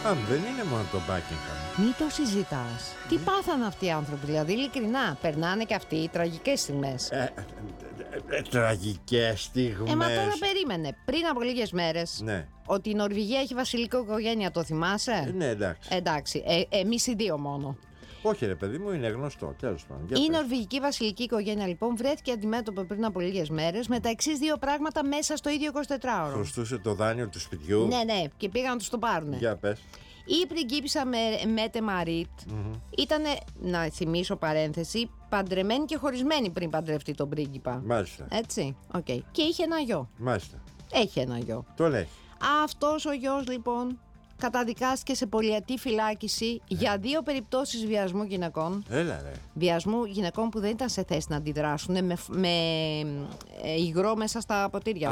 δεν είναι μόνο το Buckingham. Μη το συζητάς. Τι πάθανε αυτοί οι άνθρωποι, δηλαδή ειλικρινά. Περνάνε και αυτοί οι τραγικές στιγμές. Τραγικές στιγμές. Μα τώρα περίμενε. Πριν από λίγες μέρες. Ναι. Ότι η Νορβηγία έχει βασιλικό οικογένεια, το θυμάσαι? Ναι, εντάξει. Εντάξει. Εμείς οι δύο μόνο. Όχι, ρε παιδί μου, είναι γνωστό. Τέλος πάντων. Η νορβηγική βασιλική οικογένεια λοιπόν βρέθηκε αντιμέτωπη πριν από λίγες μέρες με τα εξής δύο πράγματα μέσα στο ίδιο 24ωρο. Χρωστούσε το δάνειο του σπιτιού. Ναι, και πήγαν να τους το πάρουνε. Για πες. Η πριγκίπισσα Μέτε Μαρίτ ήταν, να θυμίσω παρένθεση, παντρεμένη και χωρισμένη πριν παντρευτεί τον πρίγκιπα. Μάλιστα. Έτσι, okay. Και είχε ένα γιο. Μάλιστα. Έχει ένα γιο. Το λέει. Αυτός ο γιος λοιπόν καταδικάστηκε σε πολυετή φυλάκιση για 2 περιπτώσεις βιασμού γυναικών. Έλα ρε. Βιασμού γυναικών που δεν ήταν σε θέση να αντιδράσουν με υγρό μέσα στα ποτήρια.